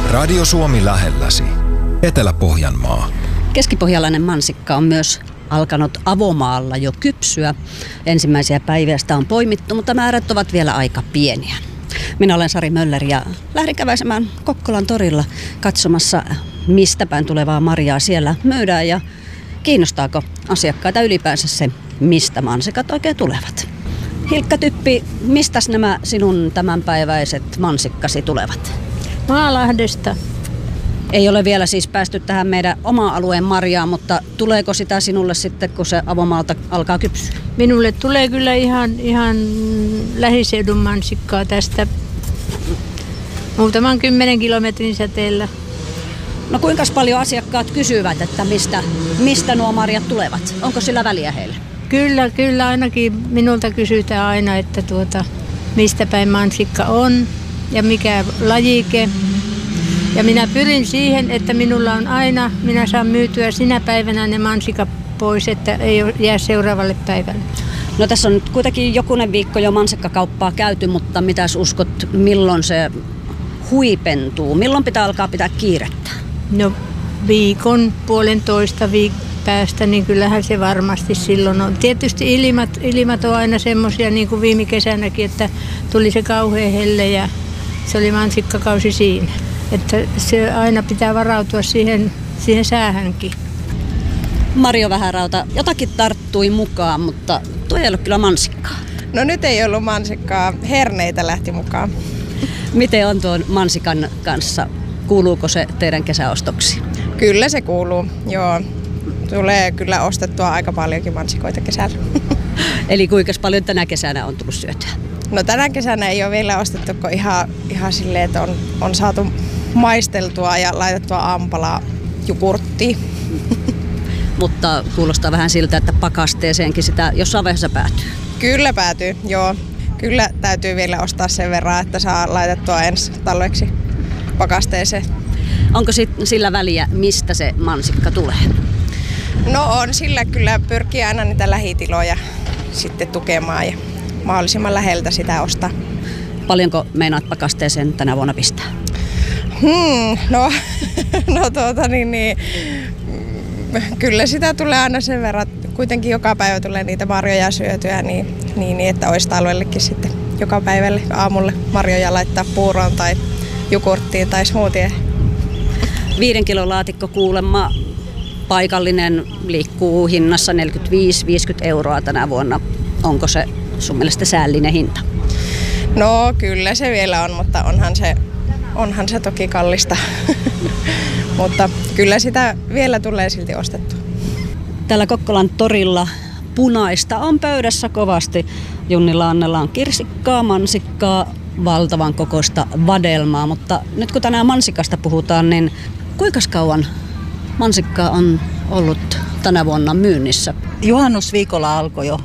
Radio Suomi lähelläsi. Etelä-Pohjanmaa. Keskipohjalainen mansikka on myös alkanut avomaalla jo kypsyä. Ensimmäisiä päiviä sitä on poimittu, mutta määrät ovat vielä aika pieniä. Minä olen Sari Möller ja lähdin käväisemään Kokkolan torilla katsomassa, mistä päin tulevaa marjaa siellä myydään ja kiinnostaako asiakkaita ylipäänsä se, mistä mansikat oikein tulevat. Hilkka Typpi, mistäs nämä sinun tämänpäiväiset mansikkasi tulevat? Maalahdesta. Ei ole vielä siis päästy tähän meidän oma alueen marjaan, mutta tuleeko sitä sinulle sitten, kun se avomaalta alkaa kypsyä? Minulle tulee kyllä ihan lähiseudun mansikkaa tästä muutaman 10 kilometrin säteellä. No kuinka paljon asiakkaat kysyvät, että mistä nuo marjat tulevat? Onko sillä väliä heille? Kyllä ainakin minulta kysytään aina, että mistä päin mansikka on ja mikä lajike. Ja minä pyrin siihen, että minulla on aina, minä saan myytyä sinä päivänä ne mansikat pois, että ei jää seuraavalle päivälle. No tässä on nyt kuitenkin jokunen viikko jo mansikkakauppaa käyty, mutta mitäs uskot, milloin se huipentuu? Milloin pitää alkaa pitää kiirettä? No viikon, puolentoista päästä, niin kyllähän se varmasti silloin on. Tietysti ilmat on aina semmoisia, niin kuin viime kesänäkin, että tuli se kauhea helle ja se oli mansikkakausi siinä. Että se aina pitää varautua siihen säähänkin. Marjo Vähärauta, jotakin tarttui mukaan, mutta tuo ei ollut kyllä mansikkaa. No nyt ei ollut mansikkaa, herneitä lähti mukaan. Miten on tuon mansikan kanssa? Kuuluuko se teidän kesäostoksiin? Kyllä se kuuluu, joo. Tulee kyllä ostettua aika paljonkin mansikoita kesällä. Eli kuinka paljon tänä kesänä on tullut syötyä? No tänä kesänä ei ole vielä ostettu, kun ihan silleen, että on saatu maisteltua ja laitettua ampalaa jogurttiin. Mutta kuulostaa vähän siltä, että pakasteeseenkin sitä jossain vaiheessa päätyy. Kyllä päätyy, joo. Kyllä täytyy vielä ostaa sen verran, että saa laitettua ensi talveksi pakasteeseen. Onko sillä väliä, mistä se mansikka tulee? No on, sillä kyllä pyrkii aina niitä lähitiloja sitten tukemaan ja mahdollisimman läheltä sitä ostaa. Paljonko meinaat pakasteeseen tänä vuonna pistää? Kyllä sitä tulee aina sen verran. Kuitenkin joka päivä tulee niitä marjoja syötyä, niin että olisi talvellekin sitten joka päivälle aamulle marjoja laittaa puuroon tai jogurttiin tai smoothie. 5 kilon laatikko kuulemma paikallinen liikkuu hinnassa 45-50 € tänä vuonna. Onko se sun mielestä säällinen hinta? No kyllä se vielä on, mutta onhan se toki kallista. Mutta kyllä sitä vielä tulee silti ostettua. Täällä Kokkolan torilla punaista on pöydässä kovasti. Junnilla Annella on kirsikkaa, mansikkaa, valtavan kokoista vadelmaa. Mutta nyt kun tänään mansikasta puhutaan, niin kuinka kauan mansikkaa on ollut tänä vuonna myynnissä? Juhannusviikolla alkoi jo